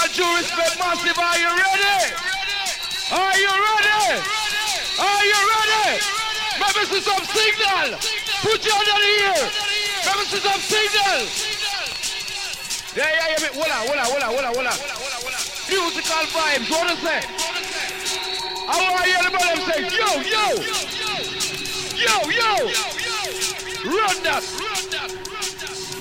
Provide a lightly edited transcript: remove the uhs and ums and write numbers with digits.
due respect, massive. Are you ready? Are you ready? Are you ready? Let me see some signal. Put your hand in the ear. Let me see some signal. Yeah. Voila. Musical vibes. What is it? I want to hear the brother say, yo. Run that.